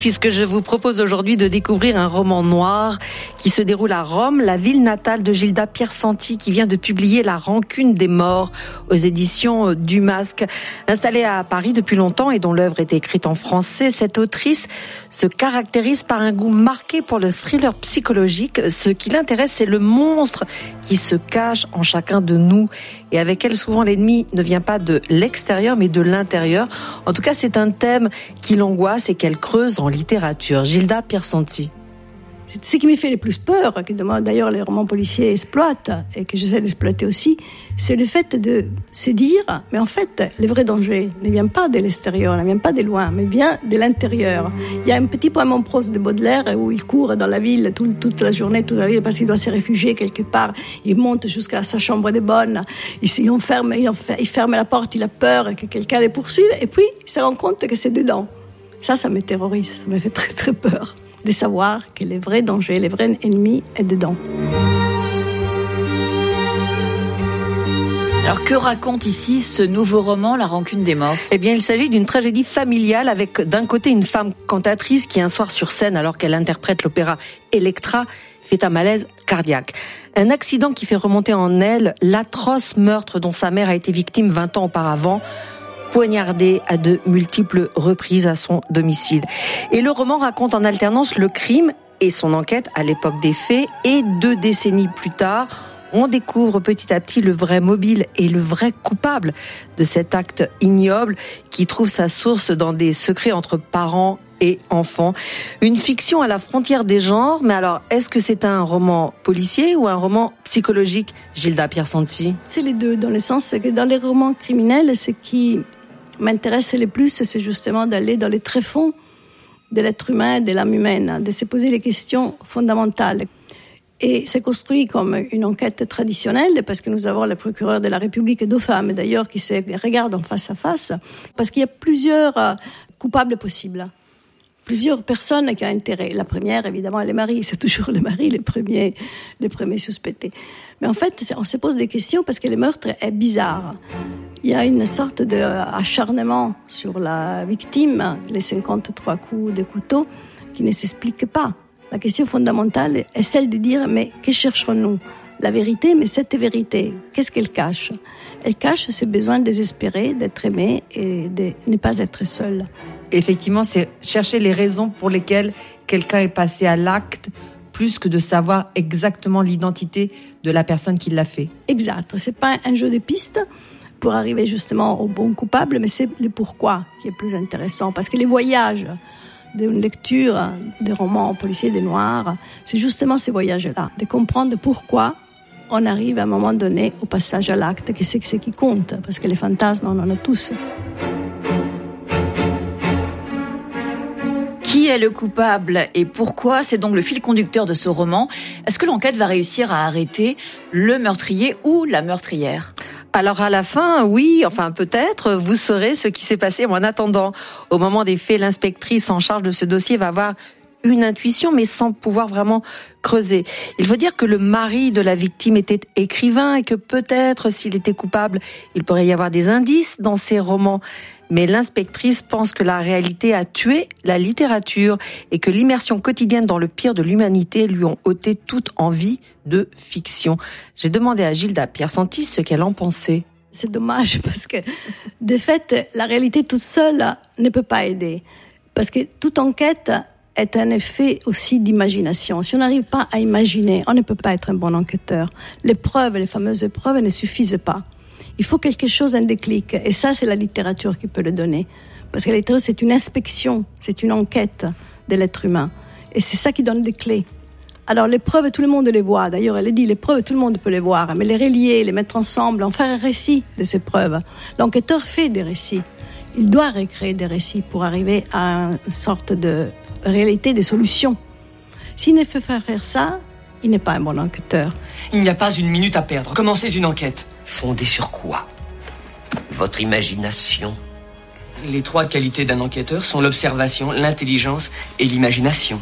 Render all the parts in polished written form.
Puisque je vous propose aujourd'hui de découvrir un roman noir qui se déroule à Rome, la ville natale de Gilda Piersanti, qui vient de publier La rancune des morts aux éditions du Masque. Installée à Paris depuis longtemps et dont l'œuvre est écrite en français, cette autrice se caractérise par un goût marqué pour le thriller psychologique. Ce qui l'intéresse, c'est le monstre qui se cache en chacun de nous. Et avec elle, souvent l'ennemi ne vient pas de l'extérieur, mais de l'intérieur. En tout cas, c'est un thème qui l'angoisse et qu'elle creuse en littérature. Gilda Piersanti. Ce qui me fait le plus peur, que d'ailleurs les romans policiers exploitent et que j'essaie d'exploiter aussi, c'est le fait de se dire, mais en fait, le vrai danger ne vient pas de l'extérieur, ne vient pas de loin, mais vient de l'intérieur. Il y a un petit poème en prose de Baudelaire où il court dans la ville toute la journée, parce qu'il doit se réfugier quelque part. Il monte jusqu'à sa chambre de bonne, il ferme la porte, il a peur que quelqu'un le poursuive, et puis il se rend compte que c'est dedans. Ça me terrorise, ça me fait très très peur de savoir que les vrais dangers, les vrais ennemis est dedans. Alors que raconte ici ce nouveau roman, La rancune des morts ? Eh bien, il s'agit d'une tragédie familiale avec d'un côté une femme cantatrice qui un soir sur scène, alors qu'elle interprète l'opéra Electra, fait un malaise cardiaque. Un accident qui fait remonter en elle l'atroce meurtre dont sa mère a été victime 20 ans auparavant, poignardée à de multiples reprises à son domicile. Et le roman raconte en alternance le crime et son enquête à l'époque des faits, et 2 décennies plus tard, on découvre petit à petit le vrai mobile et le vrai coupable de cet acte ignoble qui trouve sa source dans des secrets entre parents et enfants. Une fiction à la frontière des genres, mais alors, est-ce que c'est un roman policier ou un roman psychologique, Gilda Piersanti ? C'est les deux, dans le sens que dans les romans criminels, ce qui m'intéresse le plus, c'est justement d'aller dans les tréfonds de l'être humain, de l'âme humaine, de se poser les questions fondamentales. Et c'est construit comme une enquête traditionnelle, parce que nous avons le procureur de la République, 2 femmes d'ailleurs, qui se regardent en face à face, parce qu'il y a plusieurs coupables possibles. Plusieurs personnes qui ont intérêt. La première, évidemment, est le mari. C'est toujours le mari, le premier suspecté. Mais en fait, on se pose des questions parce que le meurtre est bizarre. Il y a une sorte d'acharnement sur la victime, les 53 coups de couteau, qui ne s'explique pas. La question fondamentale est celle de dire, mais que cherchons-nous ? La vérité, mais cette vérité, qu'est-ce qu'elle cache ? Elle cache ce besoin désespéré d'être aimé et de ne pas être seul. Effectivement, c'est chercher les raisons pour lesquelles quelqu'un est passé à l'acte, plus que de savoir exactement l'identité de la personne qui l'a fait. Exact. C'est pas un jeu de pistes pour arriver justement au bon coupable, mais c'est le pourquoi qui est plus intéressant. Parce que les voyages d'une lecture des romans policiers des Noirs, c'est justement ces voyages-là, de comprendre pourquoi on arrive à un moment donné au passage à l'acte, que c'est ce qui compte, parce que les fantasmes, on en a tous. Qui est le coupable et pourquoi ? C'est donc le fil conducteur de ce roman. Est-ce que l'enquête va réussir à arrêter le meurtrier ou la meurtrière ? Alors à la fin, oui, enfin peut-être, vous saurez ce qui s'est passé. En attendant, au moment des faits, l'inspectrice en charge de ce dossier va avoir une intuition, mais sans pouvoir vraiment creuser. Il faut dire que le mari de la victime était écrivain et que peut-être, s'il était coupable, il pourrait y avoir des indices dans ses romans. Mais l'inspectrice pense que la réalité a tué la littérature et que l'immersion quotidienne dans le pire de l'humanité lui ont ôté toute envie de fiction. J'ai demandé à Gilda Piersanti ce qu'elle en pensait. C'est dommage parce que, de fait, la réalité toute seule ne peut pas aider. Parce que toute enquête est un effet aussi d'imagination. Si on n'arrive pas à imaginer, on ne peut pas être un bon enquêteur. Les preuves, les fameuses preuves ne suffisent pas. Il faut quelque chose, un déclic. Et ça, c'est la littérature qui peut le donner. Parce que la littérature, c'est une inspection, c'est une enquête de l'être humain. Et c'est ça qui donne des clés. Alors, les preuves, tout le monde les voit. D'ailleurs, elle a dit, les preuves, tout le monde peut les voir. Mais les relier, les mettre ensemble, en faire un récit de ces preuves. L'enquêteur fait des récits. Il doit recréer des récits pour arriver à une sorte de réalité, des solutions. S'il ne fait pas faire ça, il n'est pas un bon enquêteur. Il n'y a pas une minute à perdre. Commencez une enquête. Fondée sur quoi ? Votre imagination ? Les 3 qualités d'un enquêteur sont l'observation, l'intelligence et l'imagination.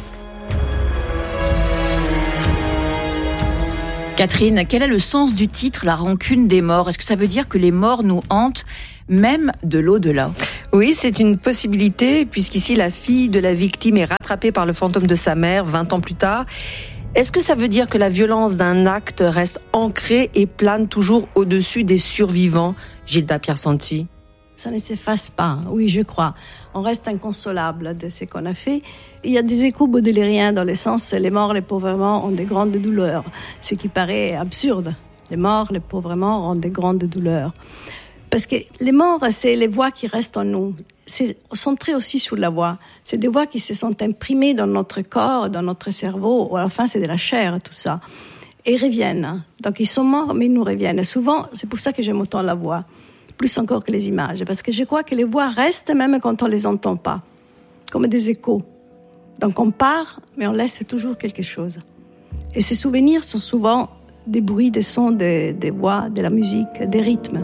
Catherine, quel est le sens du titre « La rancune des morts » ? Est-ce que ça veut dire que les morts nous hantent, même de l'au-delà ? Oui, c'est une possibilité, puisqu'ici, la fille de la victime est rattrapée par le fantôme de sa mère 20 ans plus tard. Est-ce que ça veut dire que la violence d'un acte reste ancrée et plane toujours au-dessus des survivants, Gilda Piersanti? Ça ne s'efface pas, oui, je crois. On reste inconsolable de ce qu'on a fait. Il y a des échos baudelairiens dans le sens les morts, les pauvres morts ont des grandes douleurs, ce qui paraît absurde. Les morts, les pauvres morts ont des grandes douleurs. Parce que les morts, c'est les voix qui restent en nous. C'est centré aussi sur la voix. C'est des voix qui se sont imprimées dans notre corps, dans notre cerveau. À la fin, c'est de la chair, tout ça. Et ils reviennent. Donc, ils sont morts, mais ils nous reviennent. Et souvent, c'est pour ça que j'aime autant la voix. Plus encore que les images. Parce que je crois que les voix restent même quand on les entend pas. Comme des échos. Donc, on part, mais on laisse toujours quelque chose. Et ces souvenirs sont souvent des bruits, des sons, des voix, de la musique, des rythmes.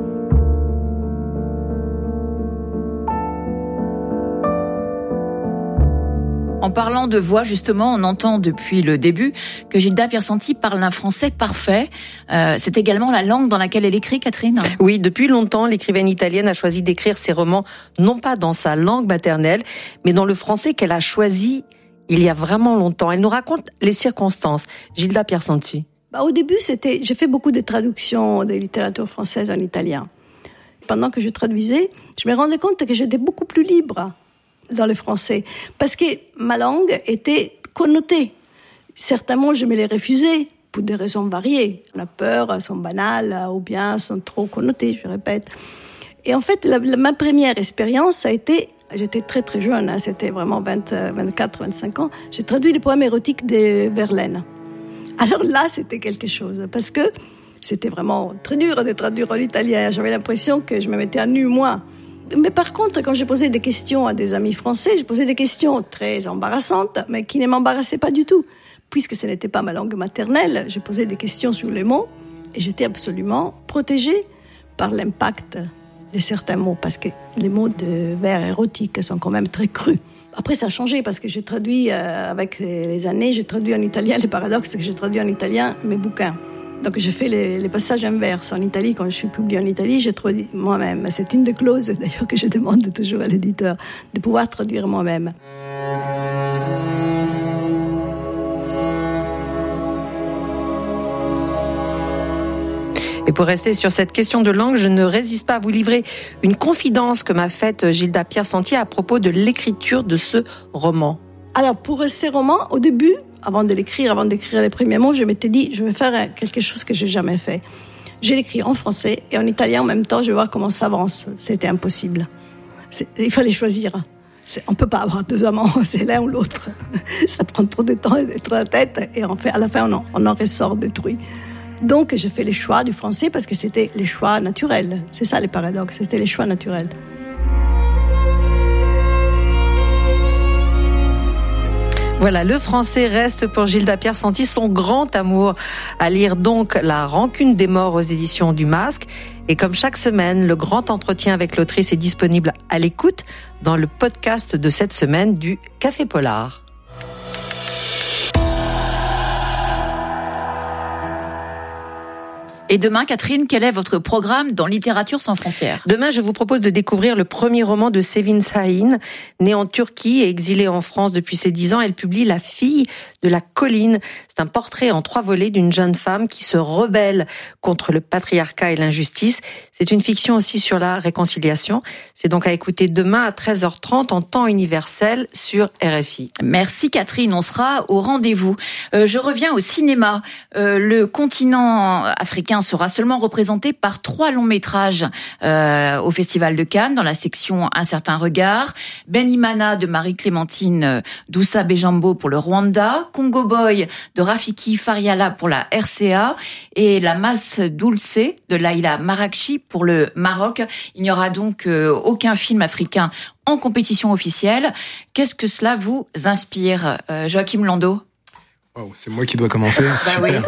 En parlant de voix, justement, on entend depuis le début que Gilda Piersanti parle un français parfait. C'est également la langue dans laquelle elle écrit, Catherine ? Oui, depuis longtemps, l'écrivaine italienne a choisi d'écrire ses romans non pas dans sa langue maternelle, mais dans le français qu'elle a choisi il y a vraiment longtemps. Elle nous raconte les circonstances. Gilda Piersanti. Au début, j'ai fait beaucoup de traductions de littérature française en italien. Pendant que je traduisais, je me rendais compte que j'étais beaucoup plus libre dans le français, parce que ma langue était connotée. Certains mots, je me les refusais, pour des raisons variées. La peur, sont banales, ou bien sont trop connotés, je répète. Et en fait, ma première expérience, ça a été, j'étais très très jeune, c'était vraiment 24, 25 ans, j'ai traduit les poèmes érotiques de Verlaine. Alors là, c'était quelque chose, parce que c'était vraiment très dur de traduire en italien. J'avais l'impression que je me mettais à nu, moi. Mais par contre, quand je posais des questions à des amis français, je posais des questions très embarrassantes, mais qui ne m'embarrassaient pas du tout. Puisque ce n'était pas ma langue maternelle, je posais des questions sur les mots et j'étais absolument protégée par l'impact de certains mots, parce que les mots de vers érotiques sont quand même très crus. Après, ça a changé parce que j'ai traduit, avec les années, j'ai traduit en italien. Le paradoxe, c'est que j'ai traduit en italien mes bouquins. Donc, j'ai fait les passages inverses. En Italie, quand je suis publiée en Italie, j'ai traduit moi-même. C'est une des clauses, d'ailleurs, que je demande toujours à l'éditeur, de pouvoir traduire moi-même. Et pour rester sur cette question de langue, je ne résiste pas à vous livrer une confidence que m'a faite Gilda Piersanti à propos de l'écriture de ce roman. Alors, pour ces romans, au début, avant d'écrire les premiers mots, je m'étais dit, je vais faire quelque chose que j'ai jamais fait. J'ai écrit en français et en italien en même temps, je vais voir comment ça avance. C'était impossible. Il fallait choisir. On peut pas avoir deux amants, c'est l'un ou l'autre. Ça prend trop de temps et trop de tête et à la fin, on en ressort détruit. Donc, j'ai fait les choix du français parce que c'était les choix naturels. C'est ça les paradoxes, c'était les choix naturels. Voilà, le français reste pour Gilda Piersanti son grand amour. À lire donc La rancune des morts aux éditions du Masque. Et comme chaque semaine, le grand entretien avec l'autrice est disponible à l'écoute dans le podcast de cette semaine du Café Polar. Et demain, Catherine, quel est votre programme dans Littérature sans frontières ? Demain, je vous propose de découvrir le premier roman de Sevin Şahin. Née en Turquie et exilée en France depuis ses 10 ans, elle publie La fille de la colline. C'est un portrait en 3 volets d'une jeune femme qui se rebelle contre le patriarcat et l'injustice. C'est une fiction aussi sur la réconciliation. C'est donc à écouter demain à 13h30 en temps universel sur RFI. Merci Catherine, on sera au rendez-vous. Je reviens au cinéma. Le continent africain sera seulement représenté par 3 longs métrages au Festival de Cannes dans la section Un certain regard. Benimana de Marie-Clémentine Doussa Bejambo pour le Rwanda, Congo Boy de Rafiki Fariala pour la RCA et La Masse Dulce de Laila Marakchi pour le Maroc. Il n'y aura donc aucun film africain en compétition officielle. Qu'est-ce que cela vous inspire, Joachim Landau ? Wow, c'est moi qui dois commencer, super. Oui.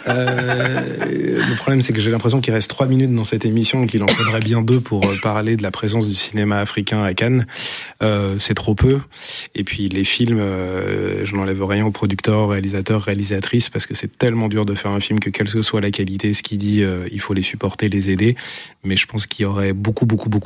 Le problème, c'est que j'ai l'impression qu'il reste 3 minutes dans cette émission et qu'il en faudrait bien 2 pour parler de la présence du cinéma africain à Cannes. C'est trop peu. Et puis les films, je n'enlève rien aux producteurs, réalisateurs, réalisatrices, parce que c'est tellement dur de faire un film que quelle que soit la qualité, ce qu'il dit, il faut les supporter, les aider. Mais je pense qu'il y aurait beaucoup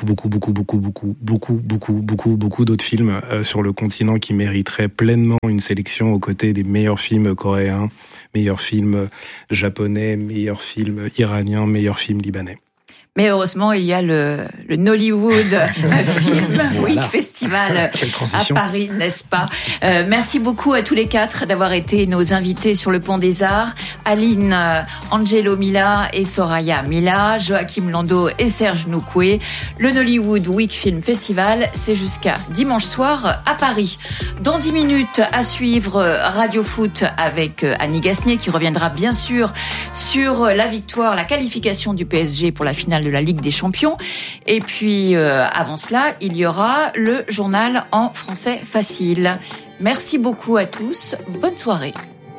d'autres films sur le continent qui mériteraient pleinement une sélection aux côtés des meilleurs films coréens, meilleurs films japonais, meilleurs films iraniens, meilleurs films libanais. Mais heureusement, il y a le Nollywood Film Week Festival à Paris, n'est-ce pas? Merci beaucoup à tous les 4 d'avoir été nos invités sur le Pont des Arts. Aline Angelo Mila et Soraya Mila, Joachim Lando et Serge Noukoué. Le Nollywood Week Film Festival, c'est jusqu'à dimanche soir à Paris. Dans 10 minutes, à suivre Radio Foot avec Annie Gasnier qui reviendra bien sûr sur la victoire, la qualification du PSG pour la finale de la Ligue des Champions. Et puis, avant cela, il y aura le journal en français facile. Merci beaucoup à tous. Bonne soirée.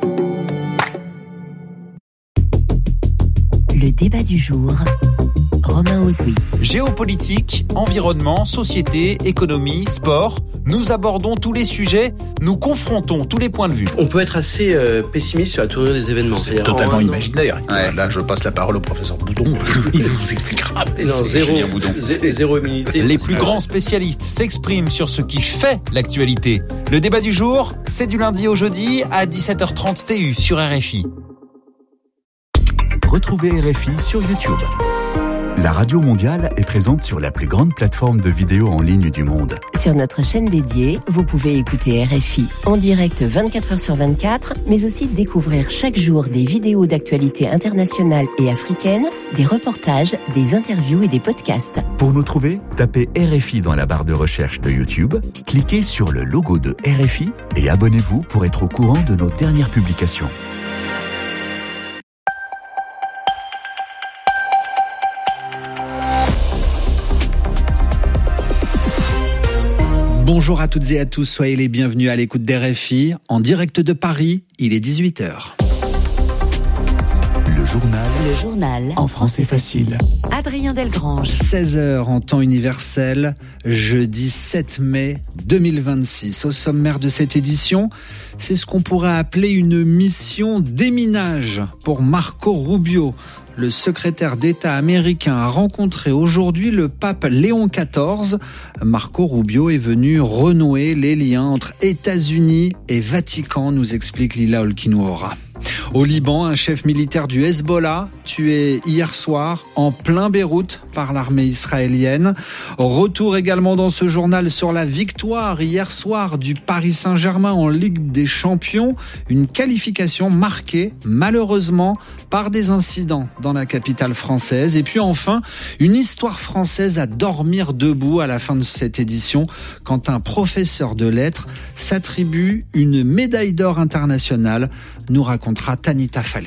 Le débat du jour. Romain Ozoui. Géopolitique, environnement, société, économie, sport. Nous abordons tous les sujets, nous confrontons tous les points de vue. On peut être assez pessimiste sur la tournure des événements. C'est totalement imaginaire. Ouais. Là, je passe la parole au professeur Boudon, parce qu'il vous expliquera. Zéro immunité. Les plus grands spécialistes s'expriment sur ce qui fait l'actualité. Le débat du jour, c'est du lundi au jeudi à 17h30 TU sur RFI. Retrouvez RFI sur YouTube. La Radio Mondiale est présente sur la plus grande plateforme de vidéos en ligne du monde. Sur notre chaîne dédiée, vous pouvez écouter RFI en direct 24h sur 24, mais aussi découvrir chaque jour des vidéos d'actualité internationale et africaine, des reportages, des interviews et des podcasts. Pour nous trouver, tapez RFI dans la barre de recherche de YouTube, cliquez sur le logo de RFI et abonnez-vous pour être au courant de nos dernières publications. Bonjour à toutes et à tous, soyez les bienvenus à l'écoute d'RFI. En direct de Paris, il est 18h. Le journal en français facile. Adrien Delgrange. 16h en temps universel, jeudi 7 mai 2026. Au sommaire de cette édition, c'est ce qu'on pourrait appeler une mission déminage pour Marco Rubio. Le secrétaire d'État américain a rencontré aujourd'hui le pape Léon XIV. Marco Rubio est venu renouer les liens entre États-Unis et Vatican, nous explique Lila Olkinoura. Au Liban, un chef militaire du Hezbollah tué hier soir en plein Beyrouth par l'armée israélienne. Retour également dans ce journal sur la victoire hier soir du Paris Saint-Germain en Ligue des Champions. Une qualification marquée malheureusement par des incidents dans la capitale française. Et puis enfin, une histoire française à dormir debout à la fin de cette édition quand un professeur de lettres s'attribue une médaille d'or internationale, nous racontera Tanita Fallet.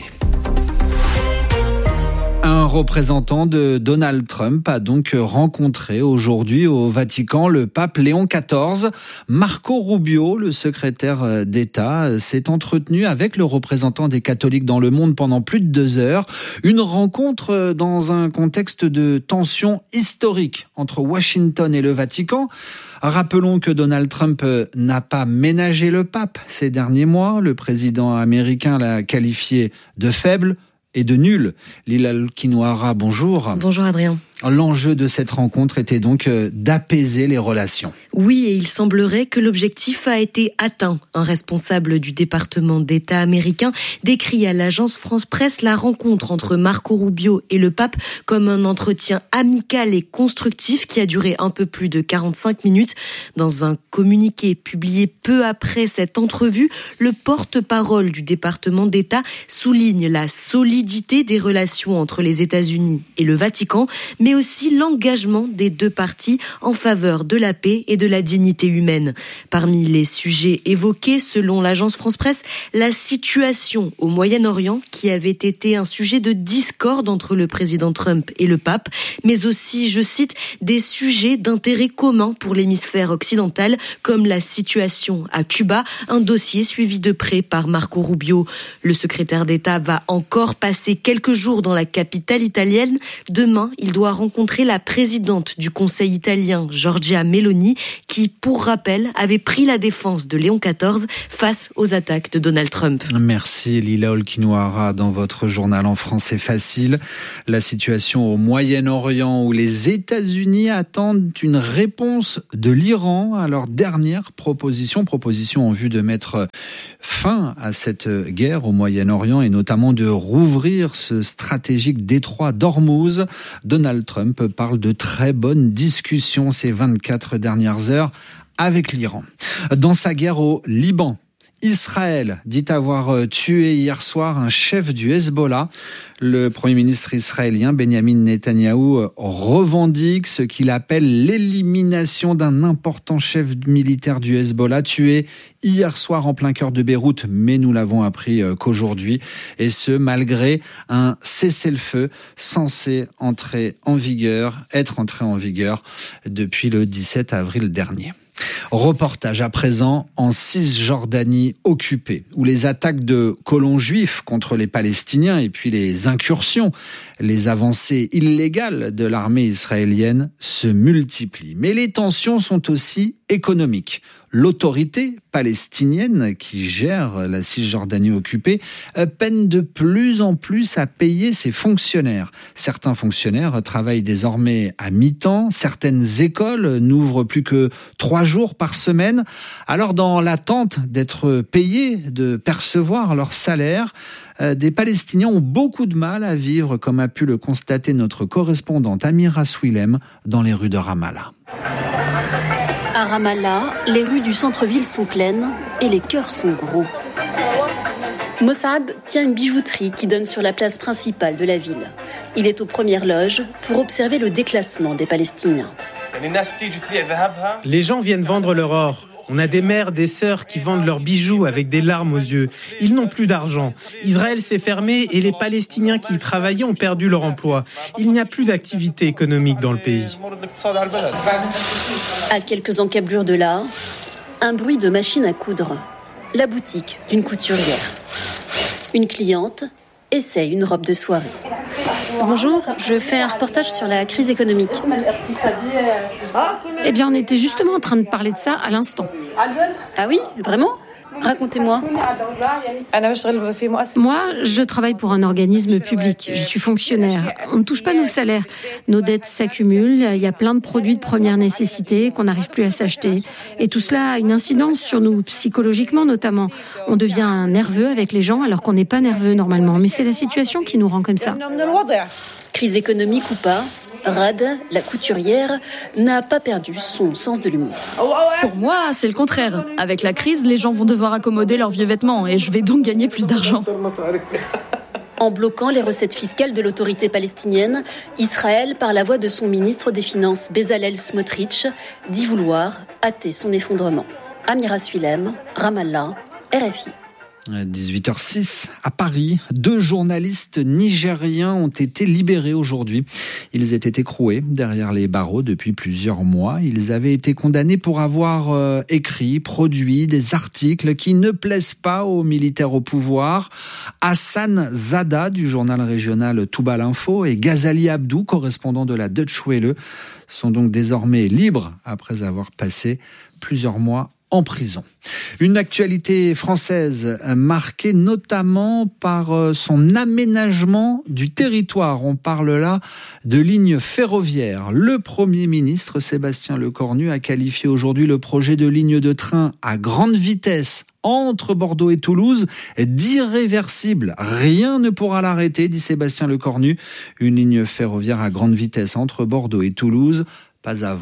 Un représentant de Donald Trump a donc rencontré aujourd'hui au Vatican le pape Léon XIV. Marco Rubio, le secrétaire d'État, s'est entretenu avec le représentant des catholiques dans le monde pendant plus de 2 heures. Une rencontre dans un contexte de tension historique entre Washington et le Vatican. Rappelons que Donald Trump n'a pas ménagé le pape ces derniers mois. Le président américain l'a qualifié de faible et de nul. Lila Olkinoura, bonjour. Bonjour Adrien. L'enjeu de cette rencontre était donc d'apaiser les relations. Oui, et il semblerait que l'objectif a été atteint. Un responsable du département d'État américain décrit à l'agence France Presse la rencontre entre Marco Rubio et le pape comme un entretien amical et constructif qui a duré un peu plus de 45 minutes. Dans un communiqué publié peu après cette entrevue, le porte-parole du département d'État souligne la solidité des relations entre les États-Unis et le Vatican, mais mais aussi l'engagement des deux parties en faveur de la paix et de la dignité humaine. Parmi les sujets évoqués, selon l'agence France-Presse, la situation au Moyen-Orient, qui avait été un sujet de discorde entre le président Trump et le pape, mais aussi, je cite, des sujets d'intérêt commun pour l'hémisphère occidental, comme la situation à Cuba, un dossier suivi de près par Marco Rubio. Le secrétaire d'État va encore passer quelques jours dans la capitale italienne. Demain, il doit rencontrer la présidente du Conseil italien, Giorgia Meloni, qui, pour rappel, avait pris la défense de Léon XIV face aux attaques de Donald Trump. Merci Lila Olkinoara dans votre journal En français facile. La situation au Moyen-Orient où les États-Unis attendent une réponse de l'Iran à leur dernière proposition en vue de mettre fin à cette guerre au Moyen-Orient et notamment de rouvrir ce stratégique détroit d'Ormuz. Donald Trump parle de très bonnes discussions ces 24 dernières heures avec l'Iran. Dans sa guerre au Liban, Israël dit avoir tué hier soir un chef du Hezbollah. Le Premier ministre israélien Benjamin Netanyahou revendique ce qu'il appelle l'élimination d'un important chef militaire du Hezbollah tué hier soir en plein cœur de Beyrouth, mais nous l'avons appris qu'aujourd'hui, et ce malgré un cessez-le-feu censé être entré en vigueur depuis le 17 avril dernier. Reportage à présent en Cisjordanie occupée, où les attaques de colons juifs contre les Palestiniens et puis les incursions, les avancées illégales de l'armée israélienne se multiplient. Mais les tensions sont aussi économiques. L'autorité palestinienne qui gère la Cisjordanie occupée peine de plus en plus à payer ses fonctionnaires. Certains fonctionnaires travaillent désormais à mi-temps. Certaines écoles n'ouvrent plus que 3 jours par semaine. Alors, dans l'attente d'être payés, de percevoir leur salaire, des Palestiniens ont beaucoup de mal à vivre, comme a pu le constater notre correspondante Amira Swilem dans les rues de Ramallah. À Ramallah, les rues du centre-ville sont pleines et les cœurs sont gros. Mossab tient une bijouterie qui donne sur la place principale de la ville. Il est aux premières loges pour observer le déclassement des Palestiniens. Les gens viennent vendre leur or. On a des mères, des sœurs qui vendent leurs bijoux avec des larmes aux yeux. Ils n'ont plus d'argent. Israël s'est fermé et les Palestiniens qui y travaillaient ont perdu leur emploi. Il n'y a plus d'activité économique dans le pays. À quelques encablures de là, un bruit de machine à coudre. La boutique d'une couturière. Une cliente essaye une robe de soirée. Bonjour, je fais un reportage sur la crise économique. Eh bien, on était justement en train de parler de ça à l'instant. Ah oui, vraiment ? Racontez-moi. Moi, je travaille pour un organisme public. Je suis fonctionnaire. On ne touche pas nos salaires. Nos dettes s'accumulent. Il y a plein de produits de première nécessité qu'on n'arrive plus à s'acheter. Et tout cela a une incidence sur nous, psychologiquement notamment. On devient nerveux avec les gens alors qu'on n'est pas nerveux normalement. Mais c'est la situation qui nous rend comme ça. Crise économique ou pas, Rad, la couturière, n'a pas perdu son sens de l'humour. Pour moi, c'est le contraire. Avec la crise, les gens vont devoir accommoder leurs vieux vêtements et je vais donc gagner plus d'argent. En bloquant les recettes fiscales de l'autorité palestinienne, Israël, par la voix de son ministre des Finances Bezalel Smotrich, dit vouloir hâter son effondrement. Amira Swilem, Ramallah, RFI. 18h06 à Paris, 2 journalistes nigériens ont été libérés aujourd'hui. Ils étaient écroués derrière les barreaux depuis plusieurs mois. Ils avaient été condamnés pour avoir écrit, produit des articles qui ne plaisent pas aux militaires au pouvoir. Hassan Zada du journal régional Touba l'Info et Ghazali Abdou, correspondant de la Deutsche Welle, sont donc désormais libres après avoir passé plusieurs mois en prison. Une actualité française marquée notamment par son aménagement du territoire. On parle là de lignes ferroviaires. Le Premier ministre Sébastien Lecornu a qualifié aujourd'hui le projet de ligne de train à grande vitesse entre Bordeaux et Toulouse d'irréversible. Rien ne pourra l'arrêter, dit Sébastien Lecornu. Une ligne ferroviaire à grande vitesse entre Bordeaux et Toulouse, pas avant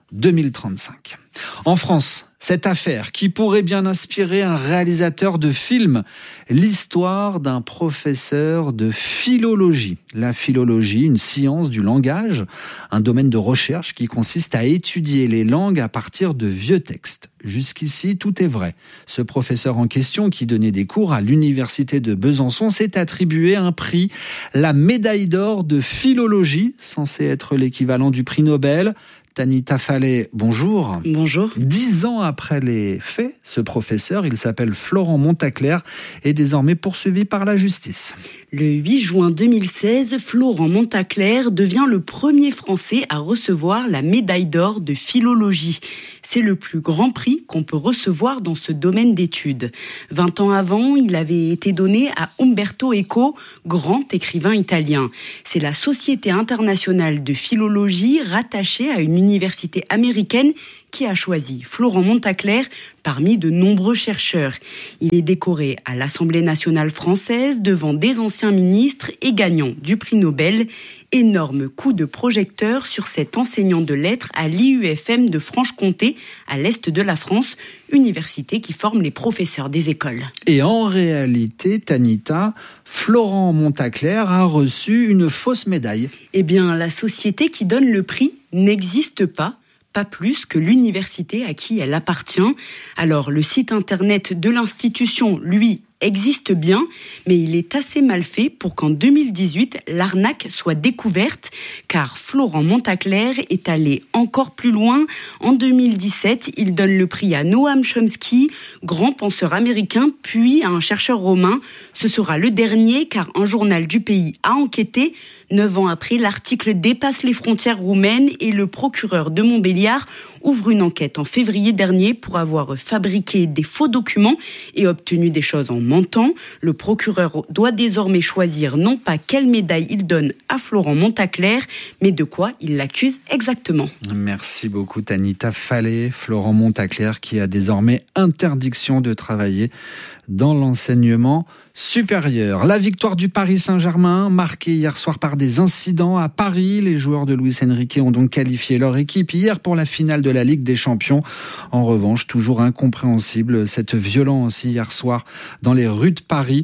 2035. En France, cette affaire qui pourrait bien inspirer un réalisateur de film, l'histoire d'un professeur de philologie. La philologie, une science du langage, un domaine de recherche qui consiste à étudier les langues à partir de vieux textes. Jusqu'ici, tout est vrai. Ce professeur en question, qui donnait des cours à l'université de Besançon, s'est attribué un prix, la médaille d'or de philologie, censé être l'équivalent du prix Nobel. Tanita Fallet, bonjour. Bonjour. 10 ans après les faits, ce professeur, il s'appelle Florent Montaclair, est désormais poursuivi par la justice. Le 8 juin 2016, Florent Montaclair devient le premier Français à recevoir la médaille d'or de philologie. C'est le plus grand prix qu'on peut recevoir dans ce domaine d'études. 20 ans avant, il avait été donné à Umberto Eco, grand écrivain italien. C'est la Société internationale de philologie rattachée à une université américaine qui a choisi Florent Montaclair parmi de nombreux chercheurs. Il est décoré à l'Assemblée nationale française devant des anciens ministres et gagnant du prix Nobel. Énorme coup de projecteur sur cet enseignant de lettres à l'IUFM de Franche-Comté, à l'est de la France, université qui forme les professeurs des écoles. Et en réalité, Tanita, Florent Montaclair a reçu une fausse médaille. Eh bien, la société qui donne le prix n'existe pas plus que l'université à qui elle appartient. Alors, le site internet de l'institution, lui, existe bien, mais il est assez mal fait pour qu'en 2018, l'arnaque soit découverte, car Florent Montaclair est allé encore plus loin. En 2017, il donne le prix à Noam Chomsky, grand penseur américain, puis à un chercheur romain. Ce sera le dernier, car un journal du pays a enquêté. 9 ans après, l'article dépasse les frontières roumaines et le procureur de Montbéliard ouvre une enquête en février dernier pour avoir fabriqué des faux documents et obtenu des choses en mentant. Le procureur doit désormais choisir non pas quelle médaille il donne à Florent Montaclair, mais de quoi il l'accuse exactement. Merci beaucoup Tanita Fallet. Florent Montaclair qui a désormais interdiction de travailler dans l'enseignement supérieur. La victoire du Paris Saint-Germain, marquée hier soir par des incidents à Paris. Les joueurs de Luis Enrique ont donc qualifié leur équipe hier pour la finale de la Ligue des Champions. En revanche, toujours incompréhensible, cette violence hier soir dans les rues de Paris.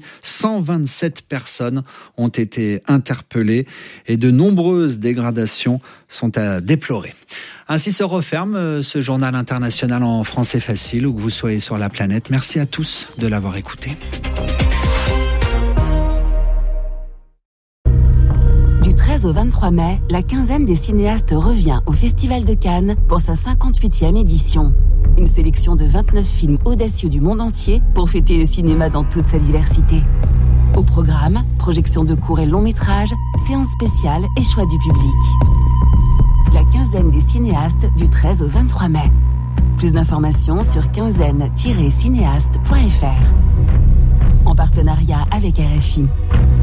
127 personnes ont été interpellées et de nombreuses dégradations sont à déplorer. Ainsi se referme ce journal international en français facile, où que vous soyez sur la planète. Merci à tous de l'avoir écouté. Du 13 au 23 mai, la quinzaine des cinéastes revient au Festival de Cannes pour sa 58e édition. Une sélection de 29 films audacieux du monde entier pour fêter le cinéma dans toute sa diversité. Au programme, projection de courts et longs métrages, séances spéciales et choix du public. La quinzaine des cinéastes du 13 au 23 mai. Plus d'informations sur quinzaine-cinéaste.fr. En partenariat avec RFI.